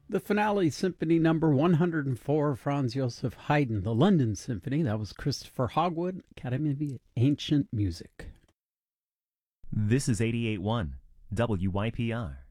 The finale, Symphony Number 104, Franz Joseph Haydn, the London Symphony. That was Christopher Hogwood, Academy of Ancient Music. This is 88.1 WYPR.